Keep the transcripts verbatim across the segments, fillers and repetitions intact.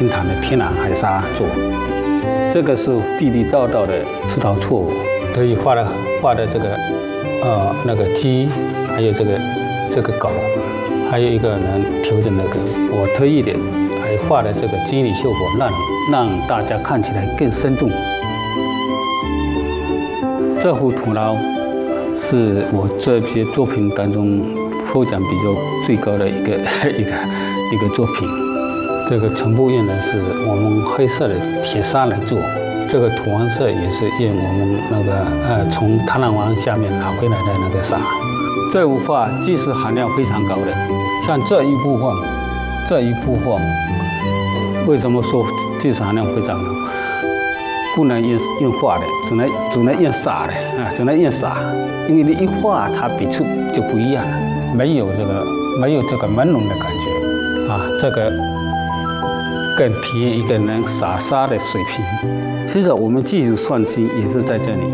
平潭的天然海沙做。这个是地地道道的指导错误，所以画的画的这个呃那个鸡，还有这个这个狗，还有一个人调整那个，我特意的还画的这个肌理效果，让让大家看起来更生动。这幅土牢是我这些作品当中获奖比较最高的一个一个一个作品。这个全部用的是我们黑色的铁砂来做，这个土黄色也是用我们那个呃从贪婪湾下面拿回来的那个砂。这幅画技术含量非常高的，像这一部画，这一部画为什么说技术含量非常高？不能用用画的，只能只能用砂的啊，只能用砂，因为你一画它笔触就不一样了，没有这个没有这个朦胧的感觉啊，这个。更体验一个人洒沙的水平。其实我们技术创新也是在这里。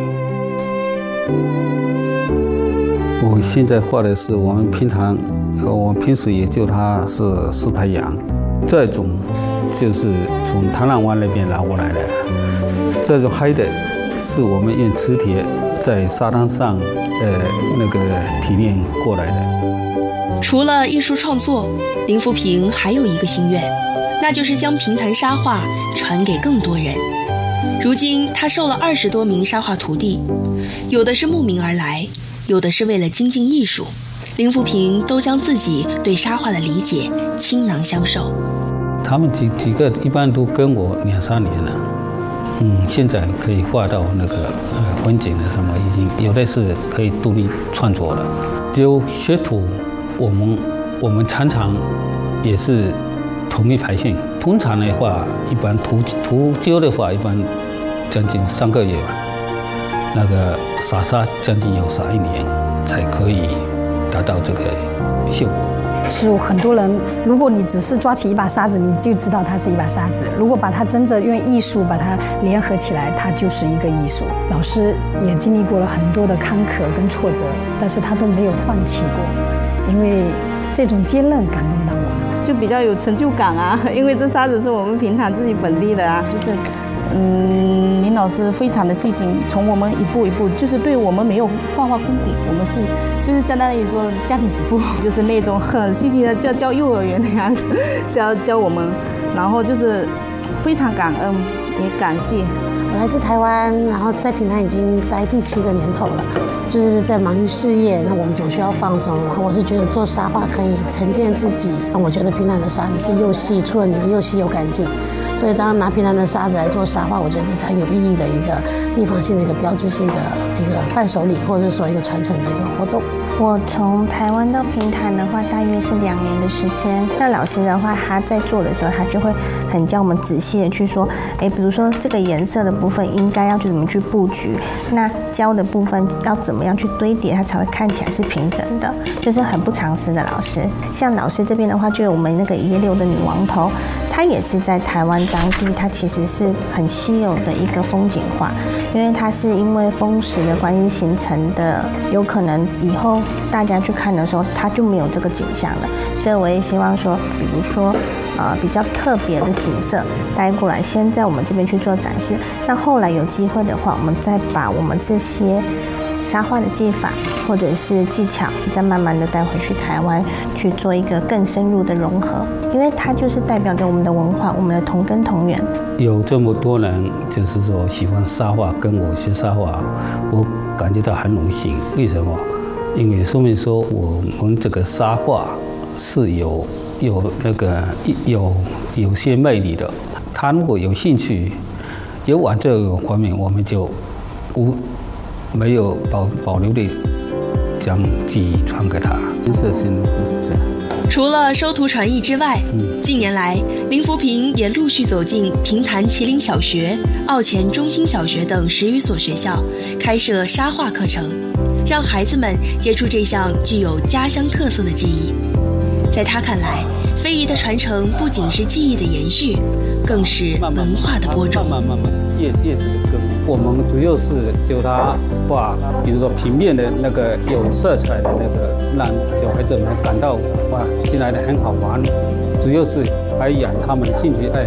我现在画的是我们平常，我们平时也叫它是石牌羊，这种就是从贪婪湾那边拿过来的。这种黑的是我们用磁铁在沙滩上呃那个提炼过来的。 除了艺术创作，林福平还有一个心愿。那就是将平潭沙画传给更多人。如今他收了二十多名沙画徒弟，有的是慕名而来，有的是为了精进艺术。林福平都将自己对沙画的理解倾囊相授。 他们几几个一般都跟我两三年了，嗯，现在可以画到那个呃风景的什么，已经有的是可以独立创作了。就学徒，我们我们常常也是。统一排线，通常的话，一般涂涂胶的话，一般将近三个月吧。那个洒沙将近要洒一年，才可以达到这个效果。 是很多人，如果你只是抓起一把沙子，你就知道它是一把沙子；如果把它真正用艺术把它联合起来，它就是一个艺术。老师也经历过了很多的坎坷跟挫折，但是他都没有放弃过，因为这种坚韧感动到我。 就比较有成就感啊，因为这沙子是我们平潭自己本地的啊，就是，嗯，林老师非常的细心，从我们一步一步，就是对我们没有画画功底，我们是就是相当于说家庭主妇，就是那种很细心的教教幼儿园的样子，教教我们，然后就是非常感恩，也感谢。 我来自台湾，然后在平潭已经待第七个年头了，就是在忙于事业，那我们总需要放松。然后我是觉得做沙画可以沉淀自己，那我觉得平潭的沙子是又细出了名，又细又干净，所以当拿平潭的沙子来做沙画，我觉得这是很有意义的一个地方性的一个标志性的一个伴手礼，或者说一个传承的一个活动。 我从台湾到平潭的话，大约是两年的时间。那老师的话，他在做的时候，他就会很教我们仔细的去说，哎，比如说这个颜色的部分应该要去怎么去布局，那胶的部分要怎么样去堆叠，它才会看起来是平整的，就是很不藏私的老师。像老师这边的话，就有我们那个一六的女王头，它也是在台湾当地，它其实是很稀有的一个风景画，因为它是因为风蚀的关系形成的，有可能以后大家去看的时候，它就没有这个景象了。所以我也希望说，比如说，呃，比较特别的景色带过来，先在我们这边去做展示。那后来有机会的话，我们再把我们这些沙画的技法或者是技巧，再慢慢的带回去台湾去做一个更深入的融合，因为它就是代表着我们的文化，我们的同根同源。 有这么多人就是说喜欢沙画，跟我学沙画，我感觉到很荣幸。为什么？因为说明说我们这个沙画是有有那个有有些魅力的。他如果有兴趣，有往这个方面，我们就无没有保保留的将技艺传给他。建设性的。 除了收徒传艺之外，嗯、近年来林福平也陆续走进平潭麒麟小学、澳前中心小学等十余所学校，开设沙画课程，让孩子们接触这项具有家乡特色的技艺。在他看来，非遗的传承不仅是技艺的延续，更是文化的播种。 慢慢慢慢，叶叶子的根。我们主要是教他画，比如说平面的那个有色彩的那个，让小孩子们感到哇，进来的很好玩。主要是培养他们的兴趣爱